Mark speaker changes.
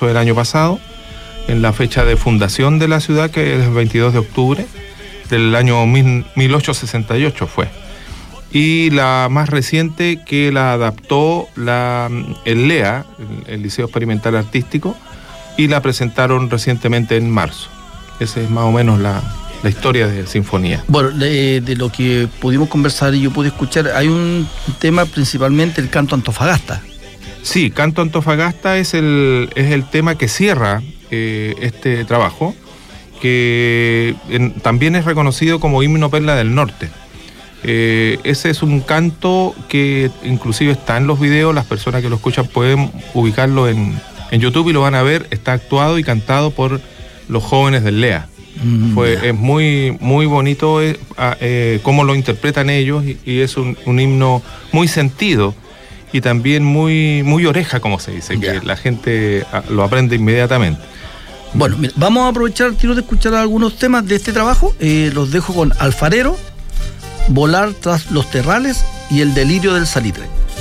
Speaker 1: marzo del año pasado, en la fecha de fundación de la ciudad, que es el 22 de octubre del año 1868 fue. Y la más reciente, que la adaptó el LEA, el Liceo Experimental Artístico, y la presentaron recientemente en marzo. Esa es más o menos la historia de Sinfonía.
Speaker 2: Bueno, de lo que pudimos conversar y yo pude escuchar, hay un tema principalmente, el canto Antofagasta.
Speaker 1: Sí, Canto Antofagasta es el tema que cierra este trabajo, que también es reconocido como himno Perla del Norte. Ese es un canto que inclusive está en los videos, las personas que lo escuchan pueden ubicarlo en YouTube y lo van a ver. Está actuado y cantado por los jóvenes del LEA. Es muy, muy bonito cómo lo interpretan ellos, y es un himno muy sentido y también muy, muy oreja, como se dice, que la gente lo aprende inmediatamente.
Speaker 2: Bueno, mira, vamos a aprovechar el tiro de escuchar algunos temas de este trabajo. Los dejo con Alfarero, Volar tras los terrales y El delirio del salitre.